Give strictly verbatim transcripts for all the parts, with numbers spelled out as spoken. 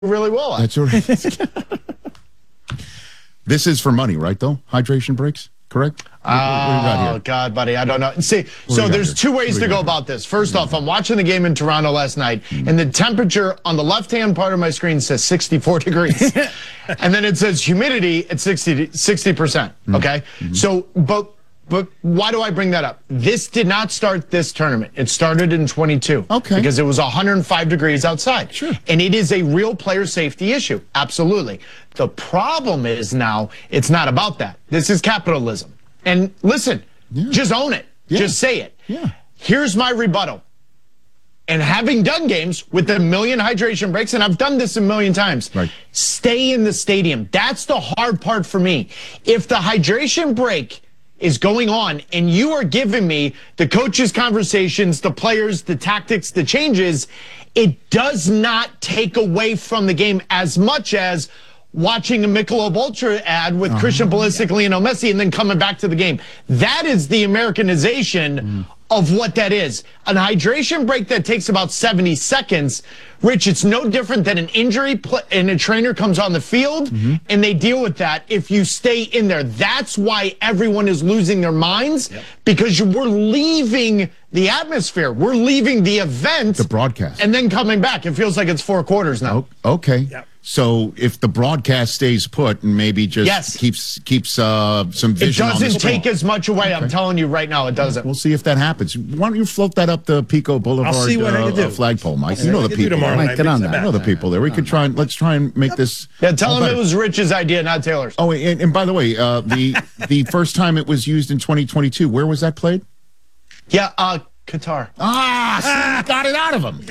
really well at. That's right. This is for money, right, though? Hydration breaks, correct? What, what, what oh, God, buddy, I don't know. See, what so there's two ways to go here? about this. First off, I'm watching the game in Toronto last night, mm-hmm. and the temperature on the left-hand part of my screen says sixty-four degrees. And then it says humidity at sixty, sixty percent, okay? Mm-hmm. So, but... But why do I bring that up? This did not start this tournament. It started in twenty-two. Okay. Because it was one hundred five degrees outside. Sure. And it is a real player safety issue. Absolutely. The problem is now it's not about that. This is capitalism. And listen, yeah. just own it. Yeah. Just say it. Yeah. Here's my rebuttal. And having done games with a million hydration breaks, and I've done this a million times, right. stay in the stadium. That's the hard part for me. If the hydration break is going on and you are giving me the coaches' conversations, the players, the tactics, the changes, it does not take away from the game as much as watching a Michelob Ultra ad with uh-huh. Christian Pulisic, yeah. Lionel Messi, and then coming back to the game. That is the Americanization mm. of what that is. An hydration break that takes about seventy seconds, Rich, it's no different than an injury pl- and a trainer comes on the field mm-hmm. and they deal with that if you stay in there. That's why everyone is losing their minds yep. because we're leaving the atmosphere. We're leaving the event. The broadcast. And then coming back. It feels like it's four quarters now. Oh, okay. Yep. So if the broadcast stays put and maybe just yes. keeps keeps uh, some vision on it doesn't on take as much away. Okay. I'm telling you right now, it doesn't. We'll see if that happens. Why don't you float that up the Pico Boulevard I'll see what uh, I can do. Uh, flagpole, Mike? You know the people. Mike, get on that. I know the people there. We could try and let's try and make this. Yeah, tell him it was Rich's idea, not Taylor's. Oh, and, and by the way, uh, the the first time it was used in twenty twenty-two, where was that played? Yeah, uh, Qatar. Ah, see, got it out of him.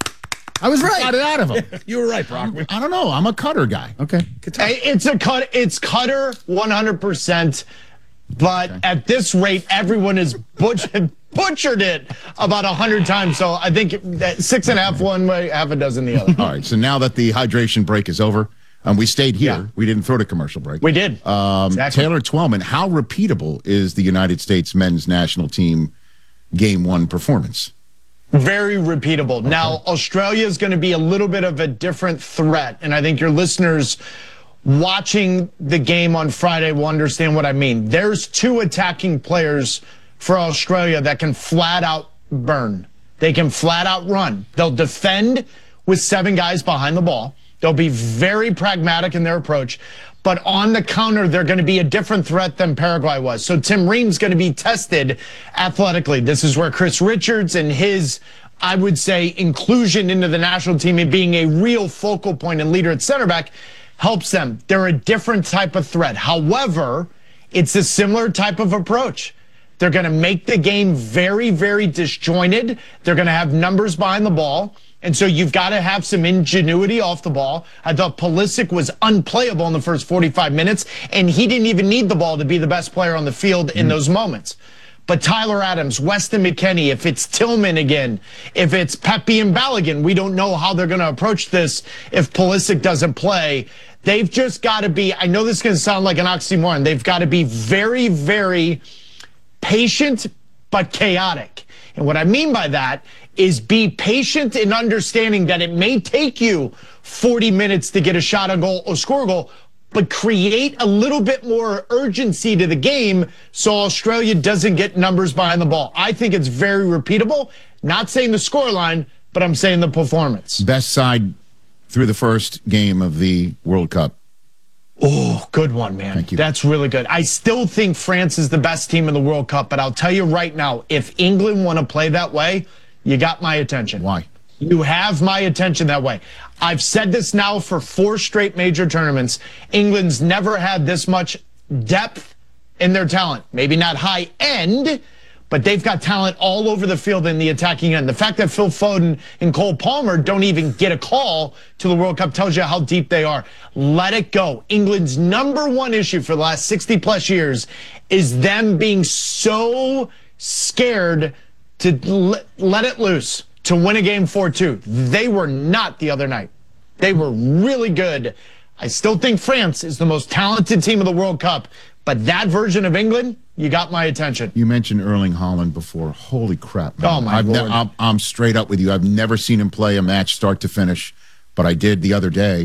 I was right. Got it out of him. You were right, Brock. I don't know. I'm a Cutter guy. Okay. It's a cut. It's Cutter one hundred percent. But okay. at this rate, everyone has butchered, butchered it about a hundred times. So I think that six and a half one way, half a dozen the other. All right. So now that the hydration break is over, um, we stayed here. Yeah. We didn't throw the commercial break. We did. Um, exactly. Taylor Twellman, how repeatable is the United States men's national team game one performance? Very repeatable. Okay. Now, Australia is going to be a little bit of a different threat, and I think your listeners watching the game on Friday will understand what I mean. There's two attacking players for Australia that can flat out burn. They can flat out run. They'll defend with seven guys behind the ball. They'll be very pragmatic in their approach. But on the counter, they're going to be a different threat than Paraguay was. So Tim Ream's going to be tested athletically. This is where Chris Richards and his, I would say, inclusion into the national team and being a real focal point and leader at center back helps them. They're a different type of threat. However, it's a similar type of approach. They're going to make the game very, very disjointed. They're going to have numbers behind the ball. And so you've got to have some ingenuity off the ball. I thought Pulisic was unplayable in the first forty-five minutes, and he didn't even need the ball to be the best player on the field in mm. those moments. But Tyler Adams, Weston McKennie, if it's Tillman again, if it's Pepe and Balogun, we don't know how they're going to approach this if Pulisic doesn't play. They've just got to be, I know this is going to sound like an oxymoron, they've got to be very, very patient but chaotic. And what I mean by that is be patient in understanding that it may take you forty minutes to get a shot on goal or score a goal, but create a little bit more urgency to the game so Australia doesn't get numbers behind the ball. I think it's very repeatable. Not saying the scoreline, but I'm saying the performance. Best side through the first game of the World Cup. Oh, good one, man. Thank you. That's really good. I still think France is the best team in the World Cup, but I'll tell you right now, if England want to play that way, you got my attention. Why? You have my attention that way. I've said this now for four straight major tournaments. England's never had this much depth in their talent. Maybe not high end, but they've got talent all over the field in the attacking end. The fact that Phil Foden and Cole Palmer don't even get a call to the World Cup tells you how deep they are. Let it go. England's number one issue for the last sixty plus years is them being so scared to let it loose, to win a game four two. They were not the other night. They were really good. I still think France is the most talented team of the World Cup, but that version of England, you got my attention. You mentioned Erling Haaland before. Holy crap, man. Oh, my I've Lord. I'm, I'm straight up with you. I've never seen him play a match start to finish but I did the other day